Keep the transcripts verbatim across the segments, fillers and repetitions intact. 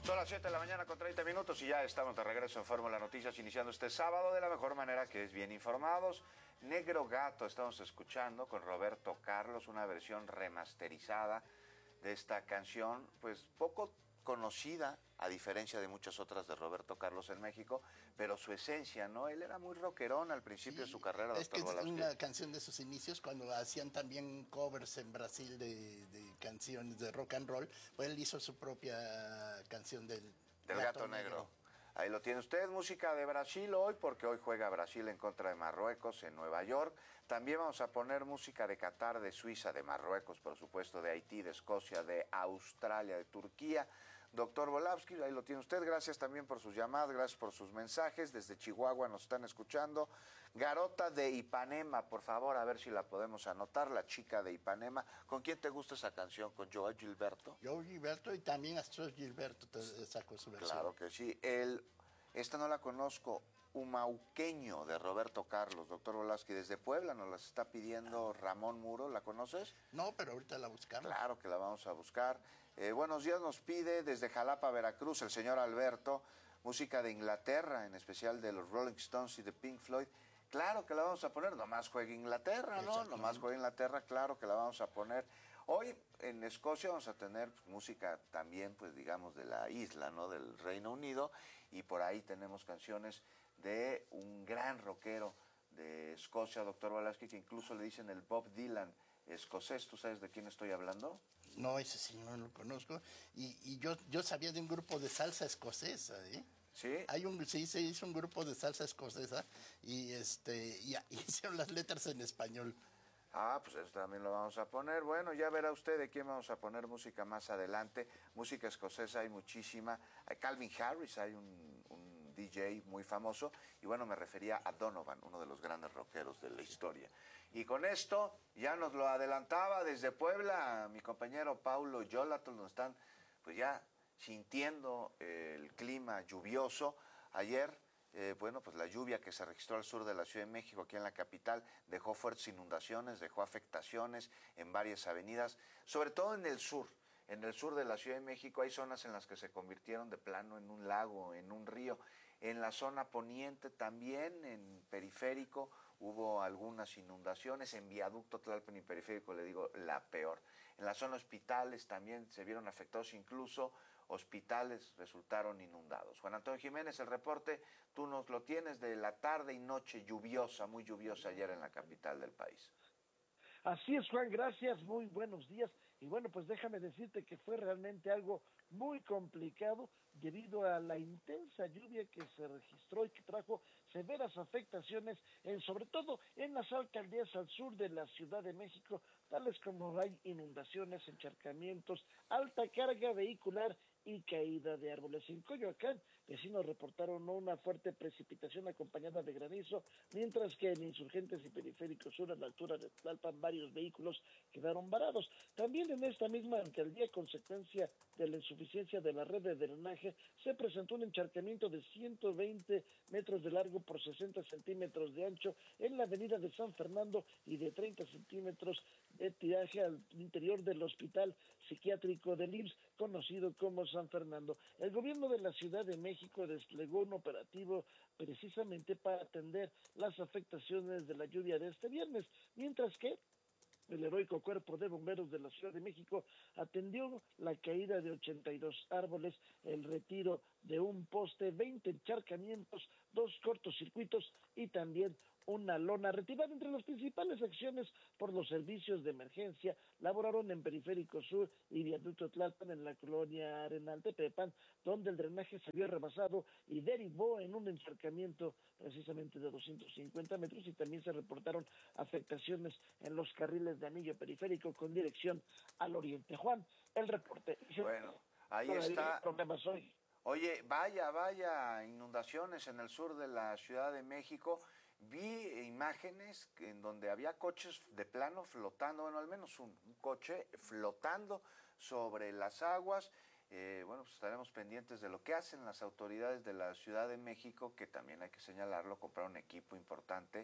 Son las siete de la mañana con treinta minutos y ya estamos de regreso en Fórmula Noticias, iniciando este sábado de la mejor manera, que es bien informados. Negro Gato estamos escuchando con Roberto Carlos, una versión remasterizada de esta canción, pues poco conocida, a diferencia de muchas otras de Roberto Carlos en México, pero su esencia, ¿no? Él era muy rockerón al principio sí, de su carrera, es doctor que Volásquez. Es una canción de sus inicios, cuando hacían también covers en Brasil de, de canciones de rock and roll, pues él hizo su propia canción del, del Gato, Gato Negro. Negro. Ahí lo tiene usted, música de Brasil hoy, porque hoy juega Brasil en contra de Marruecos en Nueva York. También vamos a poner música de Qatar, de Suiza, de Marruecos, por supuesto, de Haití, de Escocia, de Australia, de Turquía. Doctor Volásquez, ahí lo tiene usted. Gracias también por sus llamadas, gracias por sus mensajes. Desde Chihuahua nos están escuchando. Garota de Ipanema, por favor, a ver si la podemos anotar. La chica de Ipanema. ¿Con quién te gusta esa canción? ¿Con Joao Gilberto? Joao Gilberto, y también Astro Gilberto te sacó su versión. Claro que sí. El, esta no la conozco. Humauqueño, de Roberto Carlos. Doctor Volásquez, desde Puebla nos las está pidiendo Ramón Muro. ¿La conoces? No, pero ahorita la buscamos. Claro que la vamos a buscar. Eh, buenos días nos pide desde Jalapa, Veracruz, el señor Alberto, música de Inglaterra, en especial de los Rolling Stones y de Pink Floyd. Claro que la vamos a poner, nomás juega Inglaterra, ¿no? Nomás juega Inglaterra, claro que la vamos a poner. Hoy en Escocia vamos a tener pues, música también, pues digamos, de la isla, ¿no? Del Reino Unido, y por ahí tenemos canciones de un gran rockero de Escocia, doctor Volásquez, que incluso le dicen el Bob Dylan escocés. ¿Tú sabes de quién estoy hablando? No, ese sí no lo conozco. Y, y yo, yo sabía de un grupo de salsa escocesa, ¿eh? ¿Sí? Hay un, sí, se hizo un grupo de salsa escocesa y, este, y, y hicieron las letras en español. Ah, pues eso también lo vamos a poner. Bueno, ya verá usted de quién vamos a poner música más adelante. Música escocesa hay muchísima. Calvin Harris, hay un, un D J muy famoso. Y bueno, me refería a Donovan, uno de los grandes rockeros de la historia. Y con esto ya nos lo adelantaba desde Puebla mi compañero Paulo Yolatl. Nos están pues ya sintiendo el clima lluvioso. Ayer... Eh, bueno, pues la lluvia que se registró al sur de la Ciudad de México, aquí en la capital, dejó fuertes inundaciones, dejó afectaciones en varias avenidas, sobre todo en el sur. En el sur de la Ciudad de México hay zonas en las que se convirtieron de plano en un lago, en un río. En la zona poniente también, en Periférico, hubo algunas inundaciones. En Viaducto Tlalpan y Periférico, le digo, la peor. En la zona hospitales también se vieron afectados, incluso hospitales resultaron inundados. Juan Antonio Jiménez, el reporte, tú nos lo tienes de la tarde y noche lluviosa, muy lluviosa ayer en la capital del país. Así es, Juan, gracias, muy buenos días. Y bueno, pues déjame decirte que fue realmente algo muy complicado debido a la intensa lluvia que se registró y que trajo severas afectaciones, en, sobre todo en las alcaldías al sur de la Ciudad de México, tales como hay inundaciones, encharcamientos, alta carga vehicular y caída de árboles. En Coyoacán, vecinos reportaron una fuerte precipitación acompañada de granizo, mientras que en Insurgentes y Periférico Sur, a la altura de Tlalpan, varios vehículos quedaron varados. También en esta misma alcaldía, consecuencia de la insuficiencia de la red de drenaje, se presentó un encharcamiento de ciento veinte metros de largo por sesenta centímetros de ancho en la avenida de San Fernando y de treinta centímetros de tiraje al interior del hospital psiquiátrico del I M S S, conocido como San Fernando. El gobierno de la Ciudad de México desplegó un operativo precisamente para atender las afectaciones de la lluvia de este viernes, mientras que el heroico Cuerpo de Bomberos de la Ciudad de México atendió la caída de ochenta y dos árboles, el retiro de un poste, veinte encharcamientos, dos cortocircuitos y también una lona retirada. Entre las principales acciones por los servicios de emergencia laboraron en Periférico Sur y Viaducto Tlalpan, en la colonia Arenal Tepepan, donde el drenaje se vio rebasado y derivó en un encharcamiento precisamente de doscientos cincuenta metros, y también se reportaron afectaciones en los carriles de anillo periférico con dirección al oriente. Juan, el reporte. Bueno, ahí está. Problemas hoy. Oye, vaya, vaya inundaciones en el sur de la Ciudad de México. Vi imágenes en donde había coches de plano flotando, bueno, al menos un, un coche flotando sobre las aguas. Eh, bueno, pues estaremos pendientes de lo que hacen las autoridades de la Ciudad de México, que también hay que señalarlo, compraron equipo importante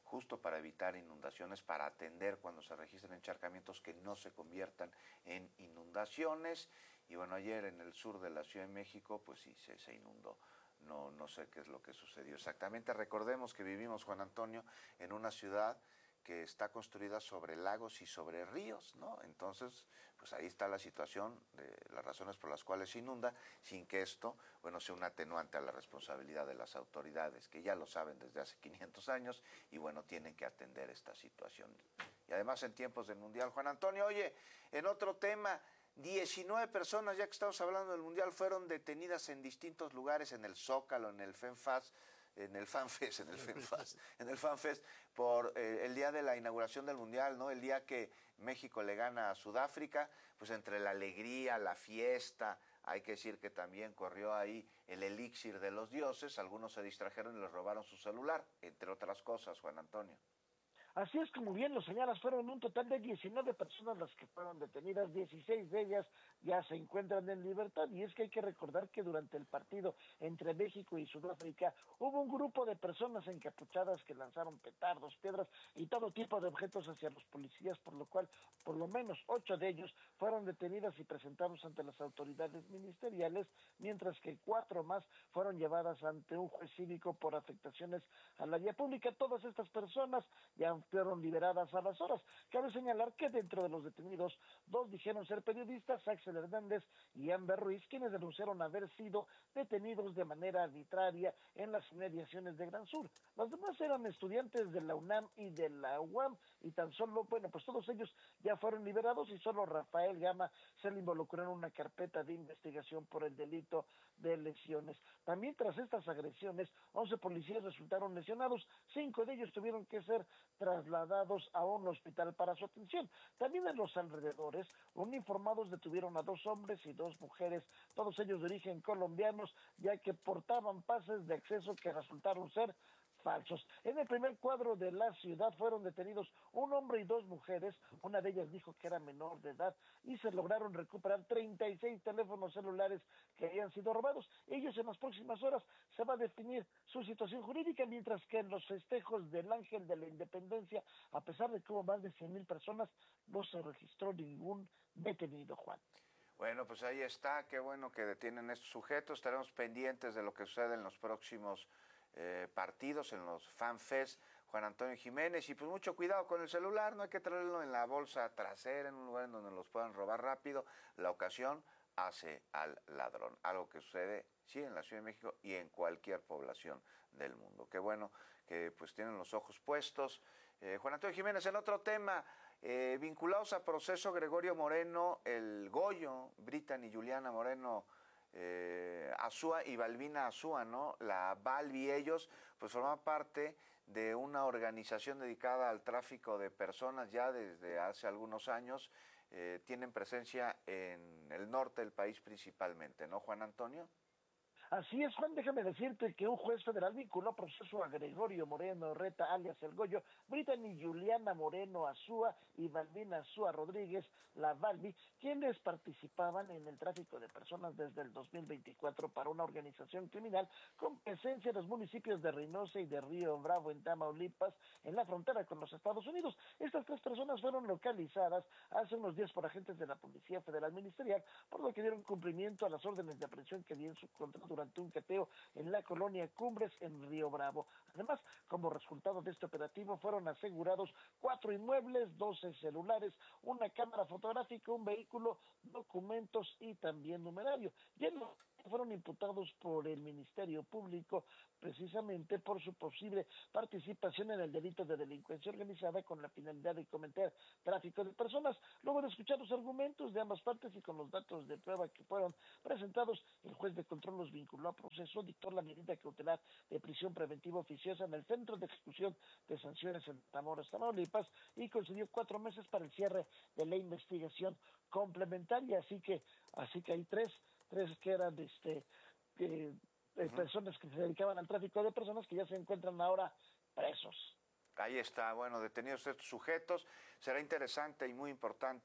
justo para evitar inundaciones, para atender cuando se registren encharcamientos que no se conviertan en inundaciones. Y bueno, ayer en el sur de la Ciudad de México, pues sí, se, se inundó. No, no sé qué es lo que sucedió exactamente. Recordemos que vivimos, Juan Antonio, en una ciudad que está construida sobre lagos y sobre ríos, ¿no? Entonces, pues ahí está la situación de las razones por las cuales se inunda, sin que esto, bueno, sea un atenuante a la responsabilidad de las autoridades, que ya lo saben desde hace quinientos años y, bueno, tienen que atender esta situación. Y además en tiempos del Mundial. Juan Antonio, oye, en otro tema, diecinueve personas, ya que estamos hablando del Mundial, fueron detenidas en distintos lugares, en el Zócalo, en el FENFAS, en el FanFest, en el FanFest, en el FanFest, por eh, el día de la inauguración del Mundial, ¿no? El día que México le gana a Sudáfrica, pues entre la alegría, la fiesta, hay que decir que también corrió ahí el elixir de los dioses, algunos se distrajeron y les robaron su celular, entre otras cosas, Juan Antonio. Así es, como bien lo señalas, fueron un total de diecinueve personas las que fueron detenidas, dieciséis de ellas ya se encuentran en libertad, y es que hay que recordar que durante el partido entre México y Sudáfrica hubo un grupo de personas encapuchadas que lanzaron petardos, piedras y todo tipo de objetos hacia los policías, por lo cual por lo menos ocho de ellos fueron detenidas y presentados ante las autoridades ministeriales, mientras que cuatro más fueron llevadas ante un juez cívico por afectaciones a la vía pública. Todas estas personas ya fueron liberadas a las horas. Cabe señalar que dentro de los detenidos, dos dijeron ser periodistas, Axel Hernández y Amber Ruiz, quienes denunciaron haber sido detenidos de manera arbitraria en las inmediaciones de Gran Sur. Los demás eran estudiantes de la UNAM y de la U A M, y tan solo, bueno, pues todos ellos ya fueron liberados, y solo Rafael Gama se le involucró en una carpeta de investigación por el delito de lesiones. También tras estas agresiones, once policías resultaron lesionados, cinco de ellos tuvieron que ser trasladados a un hospital para su atención. También en los alrededores, uniformados detuvieron a dos hombres y dos mujeres, todos ellos de origen colombianos, ya que portaban pases de acceso que resultaron ser falsos. En el primer cuadro de la ciudad fueron detenidos un hombre y dos mujeres, una de ellas dijo que era menor de edad, y se lograron recuperar treinta y seis teléfonos celulares que habían sido robados. Ellos en las próximas horas se va a definir su situación jurídica, mientras que en los festejos del Ángel de la Independencia, a pesar de que hubo más de cien mil personas, no se registró ningún detenido, Juan. Bueno, pues ahí está, qué bueno que detienen estos sujetos, estaremos pendientes de lo que sucede en los próximos Eh, partidos, en los FanFest, Juan Antonio Jiménez, y pues mucho cuidado con el celular, no hay que traerlo en la bolsa trasera, en un lugar en donde los puedan robar rápido. La ocasión hace al ladrón, algo que sucede, sí, en la Ciudad de México y en cualquier población del mundo. Qué bueno que pues tienen los ojos puestos. Eh, Juan Antonio Jiménez, en otro tema, eh, vinculados a proceso Gregorio Moreno, el Goyo, Brittany y Juliana Moreno, Eh, Azúa y Balbina Azúa, ¿no? La Balbi, ellos pues forman parte de una organización dedicada al tráfico de personas ya desde hace algunos años, eh, tienen presencia en el norte del país principalmente, ¿no, Juan Antonio? Así es, Juan, déjame decirte que un juez federal vinculó a proceso a Gregorio Moreno Reta, alias El Goyo, Brittany Juliana Moreno Azúa y Balbina Azúa Rodríguez, la Balbi, quienes participaban en el tráfico de personas desde el dos mil veinticuatro para una organización criminal con presencia en los municipios de Reynosa y de Río Bravo, en Tamaulipas, en la frontera con los Estados Unidos. Estas tres personas fueron localizadas hace unos días por agentes de la Policía Federal Ministerial, por lo que dieron cumplimiento a las órdenes de aprehensión que dio en su contra durante un cateo en la colonia Cumbres, en Río Bravo. Además, como resultado de este operativo, fueron asegurados cuatro inmuebles, doce celulares, una cámara fotográfica, un vehículo, documentos y también numerario. Y en los fueron imputados por el Ministerio Público precisamente por su posible participación en el delito de delincuencia organizada con la finalidad de cometer tráfico de personas. Luego de escuchar los argumentos de ambas partes y con los datos de prueba que fueron presentados, el juez de control los vinculó a proceso, dictó la medida cautelar de prisión preventiva oficiosa en el Centro de Ejecución de Sanciones en Matamoros, Tamaulipas, y concedió cuatro meses para el cierre de la investigación complementaria. Así que, así que hay tres tres que eran este eh, eh, uh-huh. personas que se dedicaban al tráfico de personas que ya se encuentran ahora presos. Ahí está, bueno, detenidos estos sujetos. Será interesante y muy importante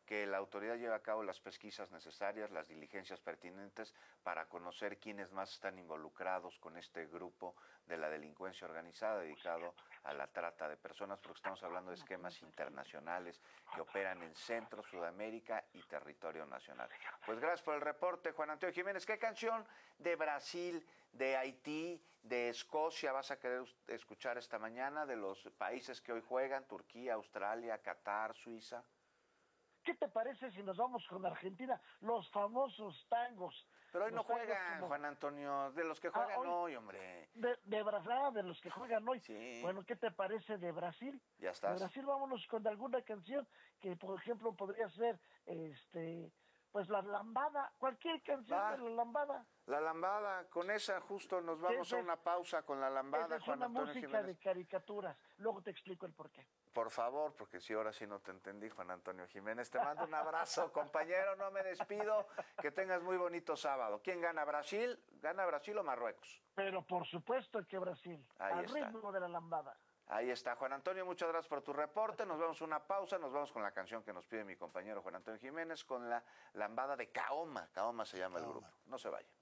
que la autoridad lleve a cabo las pesquisas necesarias, las diligencias pertinentes para conocer quiénes más están involucrados con este grupo de la delincuencia organizada dedicado a la trata de personas, porque estamos hablando de esquemas internacionales que operan en Centro, Sudamérica y territorio nacional. Pues gracias por el reporte, Juan Antonio Jiménez. ¿Qué canción de Brasil, de Haití, de Escocia vas a querer escuchar esta mañana, de los países que hoy juegan, Turquía, Australia, Qatar, Suiza? ¿Qué te parece si nos vamos con Argentina? Los famosos tangos. Pero hoy no Los tangos juegan, como... Juan Antonio, de los que juegan Ah, hoy, hoy, hombre. De, de Brasil, ah, de los que juegan hoy. Sí. Bueno, ¿qué te parece de Brasil? Ya estás. De Brasil vámonos con alguna canción que, por ejemplo, podría ser, este, pues La Lambada, cualquier canción Va. de La Lambada. La lambada, con esa justo nos vamos Esa a es- una pausa con la lambada, Esa es Juan una Antonio música Jiménez. de caricaturas. Luego te explico el porqué. Por favor, porque si ahora sí no te entendí, Juan Antonio Jiménez. Te mando un abrazo, compañero, no me despido. Que tengas muy bonito sábado. ¿Quién gana, Brasil? ¿Gana Brasil o Marruecos? Pero por supuesto que Brasil, Ahí al está. ritmo de La Lambada. Ahí está, Juan Antonio, muchas gracias por tu reporte. Nos vamos a una pausa, nos vamos con la canción que nos pide mi compañero Juan Antonio Jiménez, con la lambada de Kaoma. Kaoma se llama el grupo. No se vaya.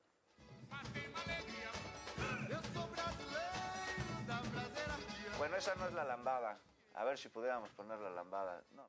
Bueno, esa no es la lambada. A ver si pudiéramos poner la lambada. No.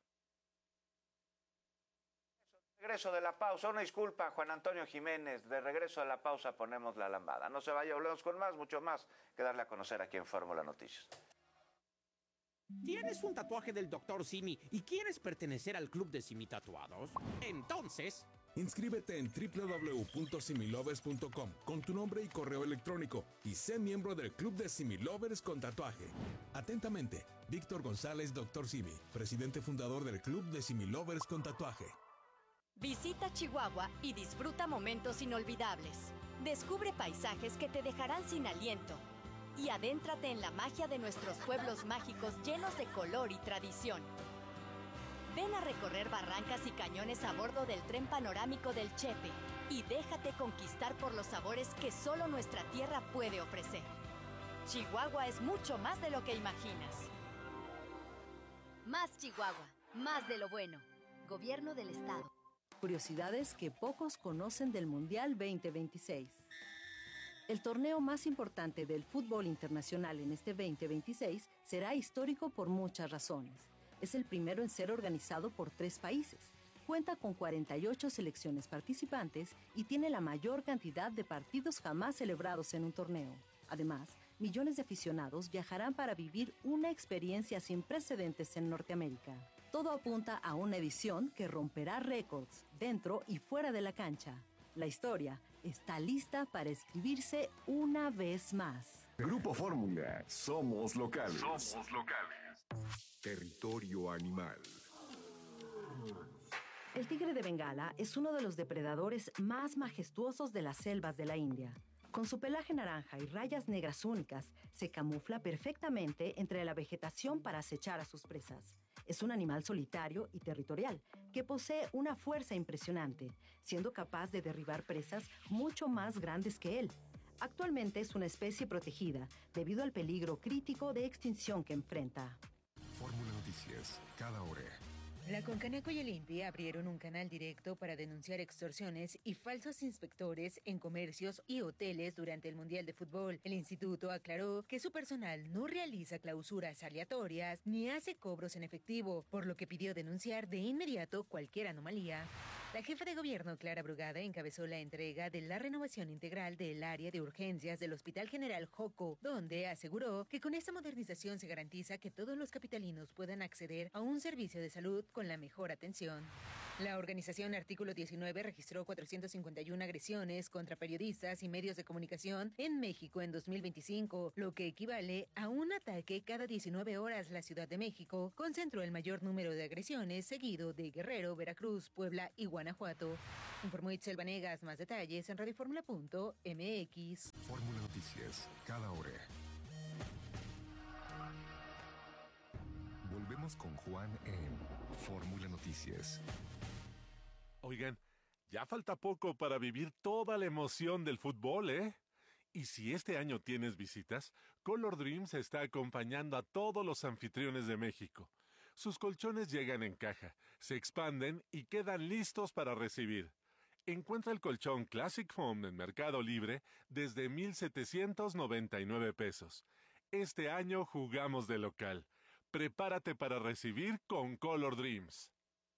Regreso de la pausa, una disculpa, Juan Antonio Jiménez. De regreso de la pausa ponemos la lambada. No se vaya, volvemos con más, mucho más que darle a conocer aquí en Fórmula Noticias. ¿Tienes un tatuaje del doctor Simi y quieres pertenecer al club de Simi Tatuados? Entonces, inscríbete en doble u doble u doble u punto similovers punto com con tu nombre y correo electrónico y sé miembro del club de Similovers con tatuaje. Atentamente, Víctor González, doctor Simi, presidente fundador del club de Similovers con tatuaje. Visita Chihuahua y disfruta momentos inolvidables. Descubre paisajes que te dejarán sin aliento. Y adéntrate en la magia de nuestros pueblos mágicos llenos de color y tradición. Ven a recorrer barrancas y cañones a bordo del tren panorámico del Chepe y déjate conquistar por los sabores que solo nuestra tierra puede ofrecer. Chihuahua es mucho más de lo que imaginas. Más Chihuahua, más de lo bueno. Gobierno del Estado. Curiosidades que pocos conocen del Mundial veinte veintiséis. El torneo más importante del fútbol internacional en este veinte veintiséis será histórico por muchas razones. Es el primero en ser organizado por tres países. Cuenta con cuarenta y ocho selecciones participantes y tiene la mayor cantidad de partidos jamás celebrados en un torneo. Además, millones de aficionados viajarán para vivir una experiencia sin precedentes en Norteamérica. Todo apunta a una edición que romperá récords dentro y fuera de la cancha. La historia está lista para escribirse una vez más. Grupo Fórmula, somos locales. Somos locales. Territorio animal. El tigre de Bengala es uno de los depredadores más majestuosos de las selvas de la India. Con su pelaje naranja y rayas negras únicas, se camufla perfectamente entre la vegetación para acechar a sus presas. Es un animal solitario y territorial, que posee una fuerza impresionante, siendo capaz de derribar presas mucho más grandes que él. Actualmente es una especie protegida, debido al peligro crítico de extinción que enfrenta. Fórmula Noticias, cada hora. La Concanaco y el I N P I abrieron un canal directo para denunciar extorsiones y falsos inspectores en comercios y hoteles durante el Mundial de Fútbol. El instituto aclaró que su personal no realiza clausuras aleatorias ni hace cobros en efectivo, por lo que pidió denunciar de inmediato cualquier anomalía. La jefa de gobierno, Clara Brugada, encabezó la entrega de la renovación integral del área de urgencias del Hospital General Joco, donde aseguró que con esta modernización se garantiza que todos los capitalinos puedan acceder a un servicio de salud con la mejor atención. La organización Artículo diecinueve registró cuatrocientas cincuenta y una agresiones contra periodistas y medios de comunicación en México en dos mil veinticinco, lo que equivale a un ataque cada diecinueve horas. La Ciudad de México concentró el mayor número de agresiones, seguido de Guerrero, Veracruz, Puebla y Guanajuato. Informó Itzel Vanegas. Más detalles en radioformula punto m x. Fórmula Noticias, cada hora. Volvemos con Juan en Fórmula Noticias. Oigan, ya falta poco para vivir toda la emoción del fútbol, ¿eh? Y si este año tienes visitas, Color Dreams está acompañando a todos los anfitriones de México. Sus colchones llegan en caja, se expanden y quedan listos para recibir. Encuentra el colchón Classic Foam en Mercado Libre desde mil setecientos noventa y nueve pesos. Este año jugamos de local. Prepárate para recibir con Color Dreams.